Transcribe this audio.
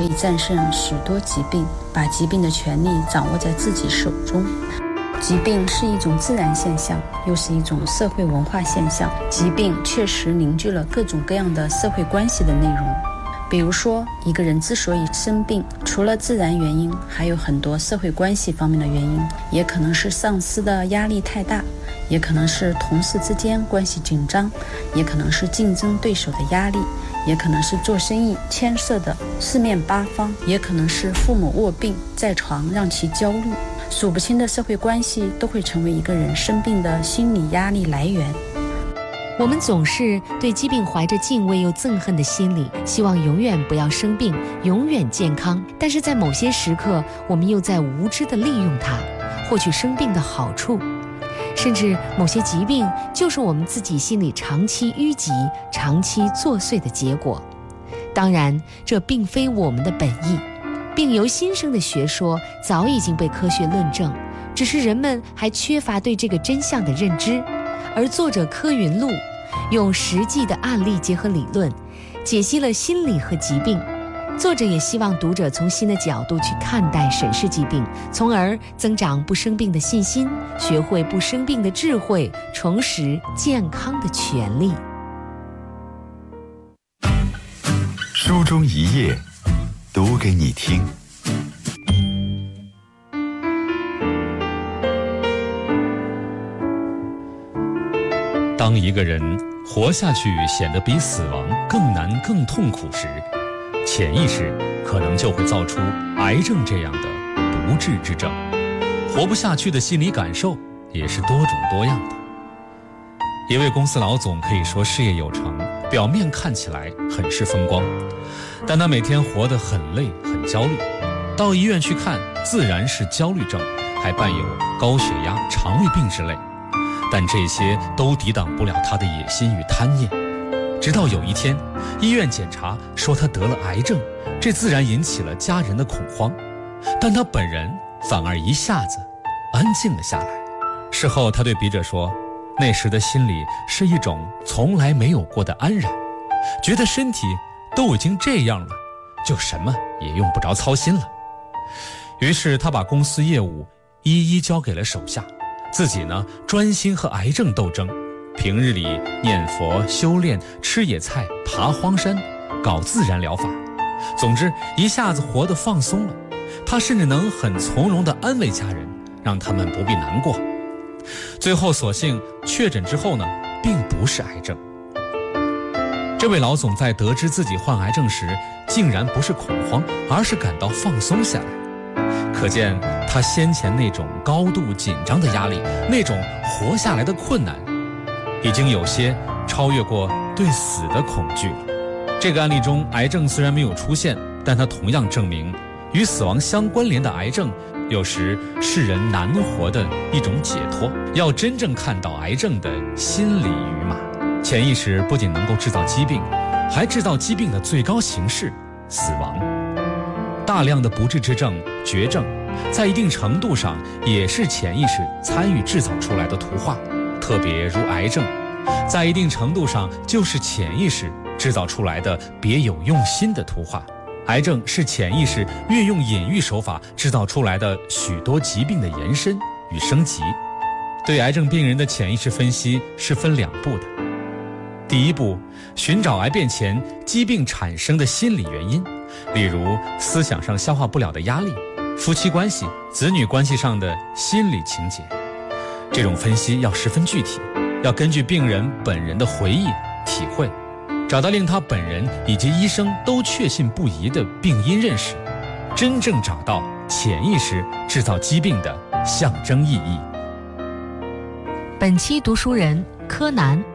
可以战胜许多疾病，把疾病的权利掌握在自己手中。疾病是一种自然现象，又是一种社会文化现象。疾病确实凝聚了各种各样的社会关系的内容。比如说，一个人之所以生病，除了自然原因，还有很多社会关系方面的原因，也可能是上司的压力太大，也可能是同事之间关系紧张，也可能是竞争对手的压力，也可能是做生意牵涉的四面八方，也可能是父母卧病在床让其焦虑。数不清的社会关系都会成为一个人生病的心理压力来源。 我们总是对疾病怀着敬畏又憎恨的心理，希望永远不要生病，永远健康。但是在某些时刻，我们又在无知地利用它，获取生病的好处。甚至某些疾病就是我们自己心里长期淤积、长期作祟的结果。当然，这并非我们的本意。病由心生的学说早已经被科学论证，只是人们还缺乏对这个真相的认知。而作者柯云路用实际的案例结合理论，解析了心理和疾病。作者也希望读者从新的角度去看待审视疾病，从而增长不生病的信心，学会不生病的智慧，重拾健康的权利。 书中一页，读给你听。 当一个人活下去显得比死亡更难更痛苦时，潜意识可能就会造出癌症这样的不治之症。活不下去的心理感受也是多种多样的。一位公司老总可以说事业有成，表面看起来很是风光，但他每天活得很累很焦虑，到医院去看自然是焦虑症，还伴有高血压、肠胃病之类。但这些都抵挡不了他的野心与贪念。直到有一天，医院检查说他得了癌症，这自然引起了家人的恐慌，但他本人反而一下子安静了下来。事后他对笔者说，那时的心里是一种从来没有过的安然，觉得身体都已经这样了，就什么也用不着操心了。于是他把公司业务一一交给了手下，自己呢专心和癌症斗争，平日里念佛修炼，吃野菜，爬荒山，搞自然疗法。总之一下子活得放松了，他甚至能很从容地安慰家人，让他们不必难过。最后所幸确诊之后呢，并不是癌症。这位老总在得知自己患癌症时，竟然不是恐慌，而是感到放松下来。可见他先前那种高度紧张的压力，那种活下来的困难，已经有些超越过对死的恐惧了。这个案例中，癌症虽然没有出现，但它同样证明与死亡相关联的癌症有时是人难活的一种解脱。要真正看到癌症的心理语码，潜意识不仅能够制造疾病，还制造疾病的最高形式——死亡。大量的不治之症、绝症，在一定程度上也是潜意识参与制造出来的图画，特别如癌症，在一定程度上就是潜意识制造出来的别有用心的图画。癌症是潜意识运用隐喻手法制造出来的许多疾病的延伸与升级。对癌症病人的潜意识分析是分两步的。第一步，寻找癌变前疾病产生的心理原因，例如思想上消化不了的压力，夫妻关系、子女关系上的心理情节。这种分析要十分具体，要根据病人本人的回忆、体会，找到令他本人以及医生都确信不疑的病因认识，真正找到潜意识制造疾病的象征意义。 本期读书人柯南。